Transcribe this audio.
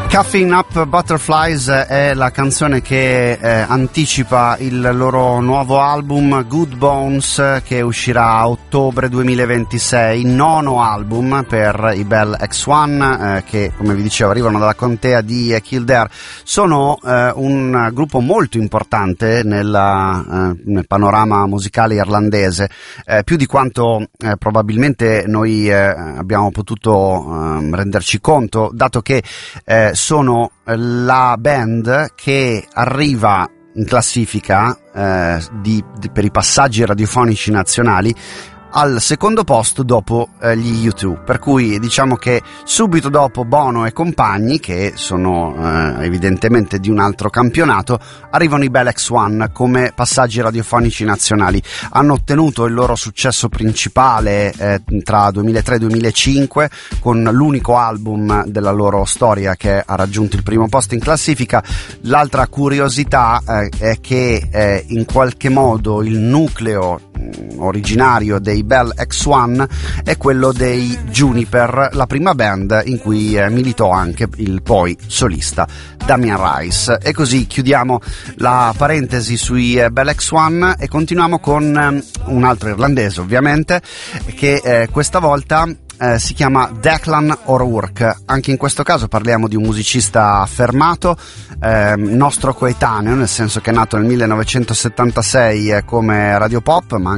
Coughing Up Butterflies è la canzone che anticipa il loro nuovo album Good Bones, che uscirà a ottobre 2026, nono album per i Bell X1, che come vi dicevo arrivano dalla contea di Kildare. Sono un gruppo molto importante nel panorama musicale irlandese, più di quanto probabilmente noi abbiamo potuto renderci conto, dato che sono la band che arriva in classifica per i passaggi radiofonici nazionali al secondo posto dopo gli U2, per cui diciamo che subito dopo Bono e compagni, che sono evidentemente di un altro campionato, arrivano i Bell X1 come passaggi radiofonici nazionali. Hanno ottenuto il loro successo principale tra 2003 e 2005 con l'unico album della loro storia che ha raggiunto il primo posto in classifica. L'altra curiosità è che in qualche modo il nucleo originario dei Bell X1 è quello dei Juniper, la prima band in cui militò anche il poi solista Damien Rice. E così chiudiamo la parentesi sui Bell X1 e continuiamo con un altro irlandese, ovviamente, che questa volta si chiama Declan O'Rourke. Anche in questo caso parliamo di un musicista affermato, nostro coetaneo, nel senso che è nato nel 1976 come radiopop, ma